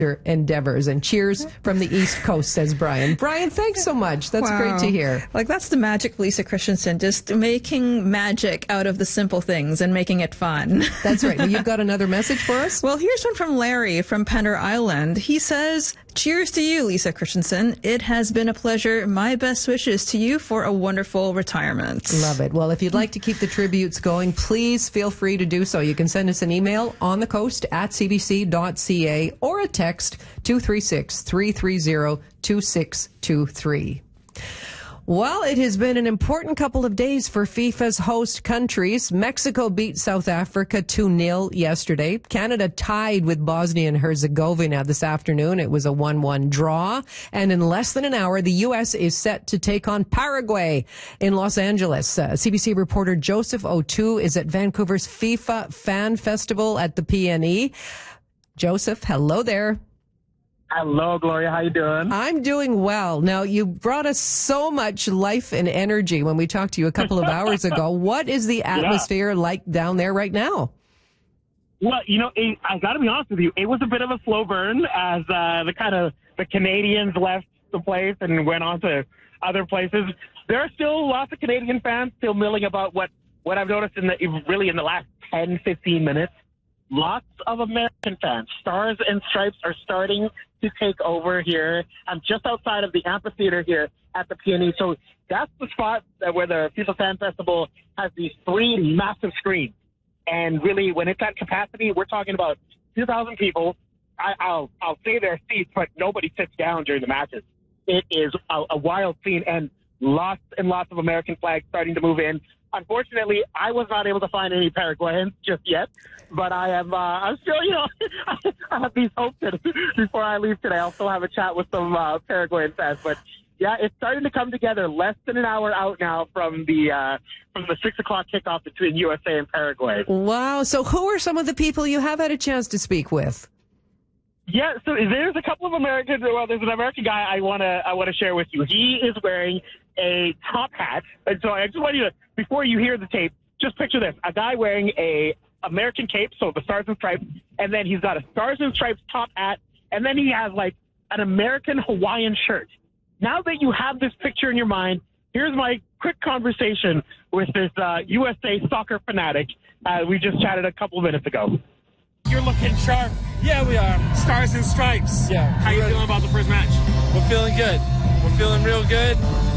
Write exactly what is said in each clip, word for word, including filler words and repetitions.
endeavors. And cheers from the East Coast, says Brian. Brian, thanks so much. That's wow. great to hear. Like, that's the magic, Lisa Christensen, just making magic out of the simple things and making it fun. That's right. Well, you've got another message for us? Well, here's one from Larry from Pender Island. He says, cheers to you, Lisa Christensen. It has been a pleasure. My best wishes to you for a wonderful retirement. Love it. Well, if you'd like to keep the tributes going, please feel free to do so. You can send us an email on the coast at c b c dot c a or a text two three six, three three zero, two six two three. Well, it has been an important couple of days for FIFA's host countries. Mexico beat South Africa two nil yesterday. Canada tied with Bosnia and Herzegovina this afternoon. It was a one one draw. And in less than an hour, the U S is set to take on Paraguay in Los Angeles. Uh, C B C reporter Joseph O'Toole is at Vancouver's FIFA Fan Festival at the P N E. Joseph, hello there. Hello, Gloria. How you doing? I'm doing well. Now, you brought us so much life and energy when we talked to you a couple of hours ago. What is the atmosphere yeah. like down there right now? Well, you know, it, I got to be honest with you. It was a bit of a slow burn as uh, the kind of the Canadians left the place and went on to other places. There are still lots of Canadian fans still milling about what, what I've noticed in the really in the last ten, fifteen minutes. Lots of American fans. Stars and Stripes are starting to take over here. I'm just outside of the amphitheater here at the P N E. So that's the spot where the FIFA Fan Festival has these three massive screens. And really, when it's at capacity, we're talking about two thousand people. I, I'll I'll say their seats, but nobody sits down during the matches. It is a, a wild scene, and lots and lots of American flags starting to move in. Unfortunately, I was not able to find any Paraguayans just yet, but I am. Uh, I'm still, you know, I have these hopes that before I leave today, I'll still have a chat with some uh, Paraguayan fans. But yeah, it's starting to come together. Less than an hour out now from the uh, from the six o'clock kickoff between U S A and Paraguay. Wow! So, who are some of the people you have had a chance to speak with? Yeah, so there's a couple of Americans. Well, there's an American guy I want to I want to share with you. He is wearing a top hat, and so I just want you to, before you hear the tape, just picture this: a guy wearing a American cape, so the Stars and Stripes, and then he's got a Stars and Stripes top hat, and then he has like an American Hawaiian shirt. Now that you have this picture in your mind, here's my quick conversation with this uh, U S A soccer fanatic uh, we just chatted a couple of minutes ago. You're looking sharp. Yeah, we are. Stars and Stripes. Yeah. How you feeling about the first match? We're feeling good. We're feeling real good.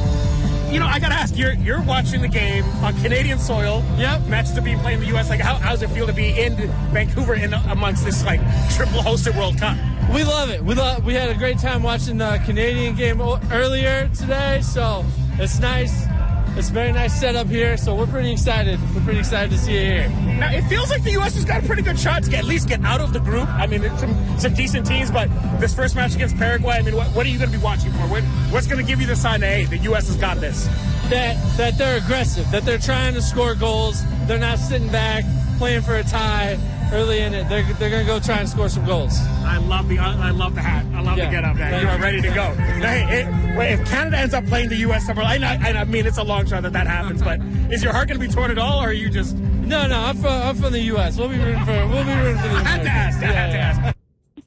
You know, I gotta ask, you're you're watching the game on Canadian soil. Yep. Matches are being played in the U S. Like, how, how does it feel to be in Vancouver in amongst this like triple hosted World Cup? We love it. We love. We had a great time watching the Canadian game earlier today, so it's nice. It's a very nice setup here, so we're pretty excited. We're pretty excited to see it here. Now, it feels like the U S has got a pretty good shot to get, at least get out of the group. I mean, it's some, some decent teams, but this first match against Paraguay, I mean, what, what are you going to be watching for? What, what's going to give you the sign that, hey, the U S has got this? That that they're aggressive, that they're trying to score goals. They're not sitting back, playing for a tie early in it. They're, they're going to go try and score some goals. I love the I love the hat. I love yeah. the get-up, man. You are ready to go. Now, hey, it, wait, if Canada ends up playing the U S somewhere, I, I, I mean, it's a long shot that that happens, but is your heart going to be torn at all, or are you just... No, no, I'm from, I'm from the U S. We'll be rooting for, we'll be rooting for the I had to ask. I had yeah, to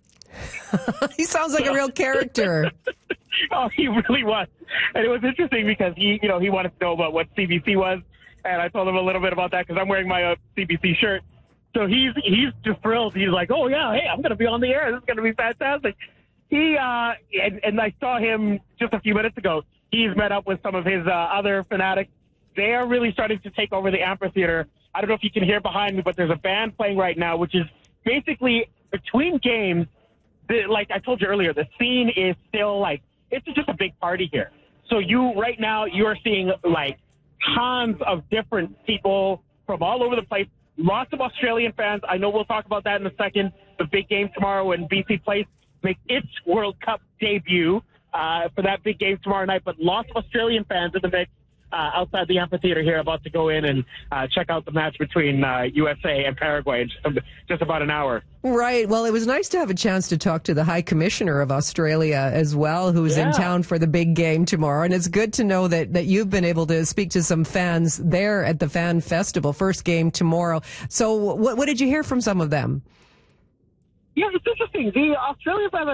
ask. He sounds like a real character. Oh, he really was. And it was interesting because he, you know, he wanted to know about what C B C was, and I told him a little bit about that because I'm wearing my uh, C B C shirt. So he's he's just thrilled. He's like, oh, yeah, hey, I'm going to be on the air. This is going to be fantastic. He uh, and, and I saw him just a few minutes ago. He's met up with some of his uh, other fanatics. They are really starting to take over the amphitheater. I don't know if you can hear behind me, but there's a band playing right now, which is basically between games. The, like I told you earlier, the scene is still like, it's just a big party here. So you, right now, you are seeing like tons of different people from all over the place. Lots of Australian fans. I know we'll talk about that in a second. The big game tomorrow when B C Place makes its World Cup debut uh, for that big game tomorrow night. But lots of Australian fans in the mix uh, outside the amphitheater here, about to go in and uh, check out the match between uh, U S A and Paraguay in just, just about an hour. Right. Well, it was nice to have a chance to talk to the High Commissioner of Australia as well, who's yeah. in town for the big game tomorrow. And it's good to know that, that you've been able to speak to some fans there at the Fan Festival, first game tomorrow. So what, what did you hear from some of them? Yeah, it's interesting. The Australian fans,